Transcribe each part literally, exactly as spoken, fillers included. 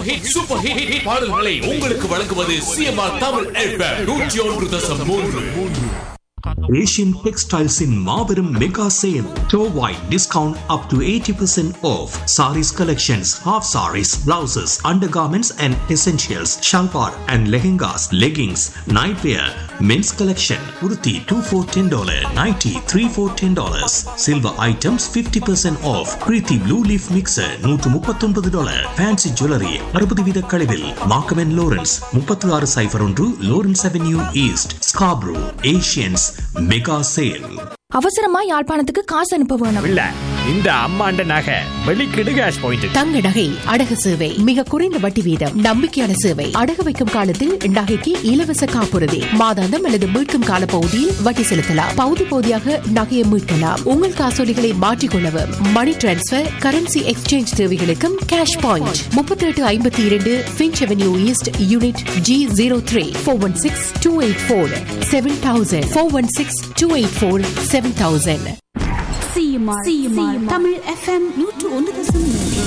Super hit super hit பாடல்களை உங்களுக்கு வழங்குவது சிஎம்ஆர் தமிழ் எஃப்எம் நூற்றி ஒன்று தசம் மூன்று. Asian Textiles in Marverum Mega Sale. Store-wide discount up to eighty percent off. Saris collections, half saris, blouses, undergarments and essentials, shalwar and lehengas, leggings, nightwear, men's collection, kurti two for ten dollars, nighty three for ten dollars. Silver items fifty percent off. Kriti Blue Leaf Mixer one thirty-nine dollars. Fancy jewelry sixty வீத கழிவில். Markham and Lawrence thirty-six oh one Lawrence Avenue East, Scarborough. Asians Mega Sale. அவசரமா யாழ்ப்பாணத்துக்கு காசு அனுப்ப வேணும். இல்ல இந்த அம்மாண்ட நகை வெளிக்கிடு கேஷ் பாயிண்ட். தங்க நகை அடகு சேவை மிக குறைந்த வட்டி வீதம் நம்பிக்கையான சேவை. அடகு வைக்கும் காலத்தில் நகைக்கு இலவச காப்புறுதி மாதாந்தம் அல்லது மீட்கும் கால பகுதியில் வட்டி செலுத்தலாம். பகுதி பகுதியாக நகையை மீட்கலாம். உங்கள் காசோலிகளை மாற்றிக்கொள்ளவும் மணி டிரான்ஸ்பர் கரன்சி எக்ஸ்சேஞ்ச் தேவைகளுக்கும் கேஷ் பாயிண்ட். முப்பத்தி எட்டு ஐம்பத்தி இரண்டு pinch avenue east unit G zero three four one six two eight four seven thousand four one six two eight four seven thousand. CMR CMR Tamil FM நூற்று ஒன்று தசம் மூன்று.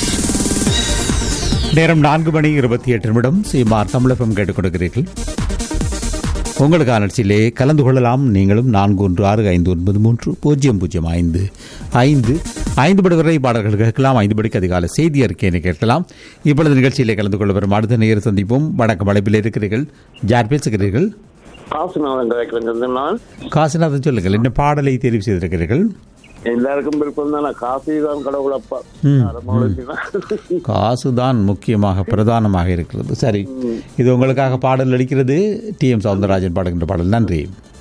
நேரம் நான்கு மணி இருபத்தி எட்டு நிமிடம். சிஎம்ஆர் தமிழ் எஃப்எம் கேட்டுக் கொடுக்கிறீர்கள். உங்களுக்கான நிகழ்ச்சியிலே கலந்து கொள்ளலாம். நீங்களும் நான்கு ஒன்று ஆறு ஐந்து ஒன்பது மூன்று பூஜ்ஜியம் பூஜ்ஜியம் ஐந்து ஐந்து ஐந்து படி வரை பாடல்கள் கேட்கலாம். ஐந்து படிக்கு அதிகாலை செய்தி அறிக்கையை கேட்கலாம். இப்பொழுது நிகழ்ச்சியிலே கலந்து கொள்ள வரும் அடுத்த நேர சந்திப்போம். வணக்கம், அழைப்பில் இருக்கிறீர்கள். யார் பேசுகிறீர்கள்? காசிநாதன். காசிநாதன், சொல்லுங்கள், என்ன பாடலை தெரிவு செய்திருக்கிறீர்கள்? எல்லாருக்கும் விருப்பம் தான். காசுதான் கடவுளப்பா. காசுதான் முக்கியமாக பிரதானமாக இருக்கிறது. சரி, இது உங்களுக்காக பாடல் அளிக்கிறது டி எம் சவுந்தரராஜன் பாடுகின்ற பாடல். நன்றி.